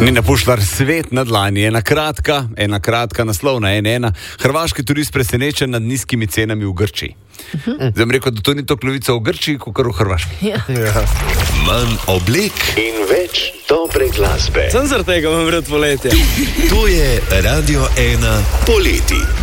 Nina Pušlar, svet na dlani, ena kratka naslovna, ena. Hrvaški turist presenečen nad nizkimi cenami v Grčiji. Zdaj bom rekel, da to ni to klovica v Grčiji, kot v Hrvaški. Ja. Manj oblek in več dobre glasbe. Sem zaradi tega imam rad poletje. To je Radio 1 poleti.